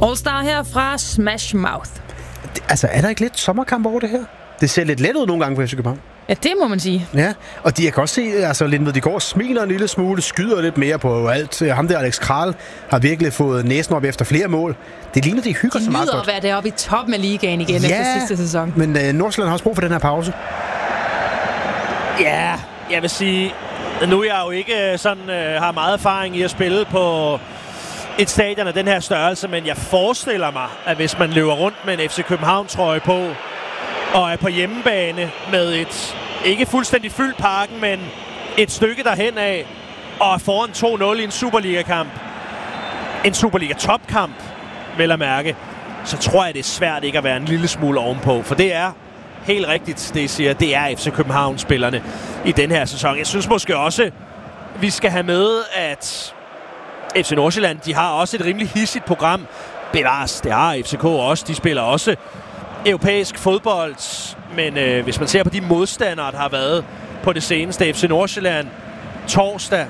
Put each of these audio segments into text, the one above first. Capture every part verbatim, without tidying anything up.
All-Star her fra Smash Mouth. Altså, er der ikke lidt sommerkamp over det her? Det ser lidt let ud nogle gange for F C København. Ja, det må man sige. Ja, og de, jeg kan også se, altså Lindved, de går og smiler en lille smule, skyder lidt mere på alt. Ham der, Alex Kral, har virkelig fået næsen op efter flere mål. Det ligner, de hygger de så meget godt. De nyder at være deroppe i toppen af ligaen igen ja, efter sidste sæson. Men øh, Nordsjælland har også brug for den her pause. Ja, jeg vil sige, nu er jeg jo ikke sådan, øh, har meget erfaring i at spille på et stadion af den her størrelse, men jeg forestiller mig, at hvis man løber rundt med en F C København-trøje på, og er på hjemmebane med et, ikke fuldstændig fyldt parken, men et stykke derhen af, og er foran to nul i en Superliga-kamp, en Superliga-topkamp, vel at mærke, så tror jeg, det er svært ikke at være en lille smule ovenpå, for det er helt rigtigt, det I siger, det er F C København-spillerne i den her sæson. Jeg synes måske også, vi skal have med, at F C Nordsjælland, de har også et rimelig hissigt program. Bevares, det har F C K også, de spiller også europæisk fodbold, men øh, hvis man ser på de modstandere, der har været på det seneste, F C Nordsjælland torsdag,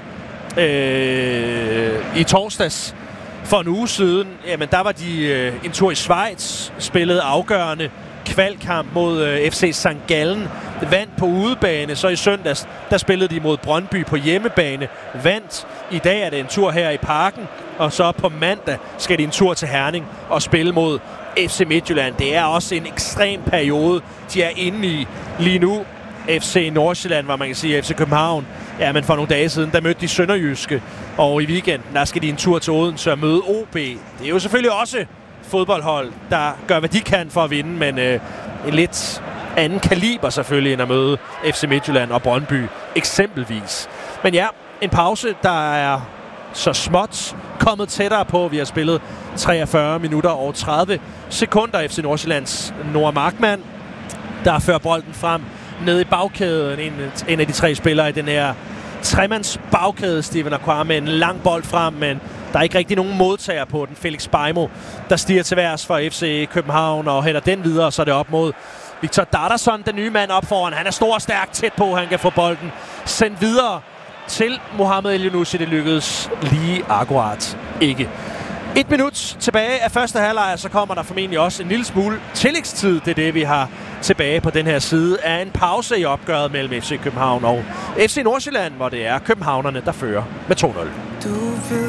øh, i torsdags for en uge siden, jamen der var de øh, en tur i Schweiz, spillede afgørende kvalkamp mod øh, F C Sankt Gallen, vandt på udebane, så i søndags, der spillede de mod Brøndby på hjemmebane, vandt. I dag er det en tur her i Parken, og så på mandag skal de en tur til Herning og spille mod F C Midtjylland. Det er også en ekstrem periode, de er inde i lige nu. F C Nordsjælland, hvor man kan sige F C København, ja, men for nogle dage siden, der mødte de Sønderjyske, og i weekenden, der skal de en tur til Odense og møde O B. Det er jo selvfølgelig også fodboldhold, der gør, hvad de kan for at vinde, men øh, en lidt anden kaliber selvfølgelig, end at møde F C Midtjylland og Brøndby eksempelvis. Men ja, en pause, der er så småt kommet tættere på. Vi har spillet treogfyrre minutter og tredive sekunder. F C Nordsjællands Noah Markmann, der fører bolden frem ned i bagkæden. En, en af de tre spillere i den her tremands bagkæde, Steven Aqua, med en lang bold frem, men der er ikke rigtig nogen modtager på den. Felix Beimo, der stiger til værs for F C København og hælder den videre, så er det op mod Victor Dardarsson, den nye mand op foran. Han er stor og stærk, tæt på, han kan få bolden sendt videre til Mohamed Elyounoussi. Det lykkedes lige akkurat ikke. Et minut tilbage af første halvleg, så kommer der formentlig også en lille smule tillægstid. Det er det, vi har tilbage på den her side af en pause i opgøret mellem F C København og F C Nordsjælland, hvor det er københavnerne, der fører med to nul.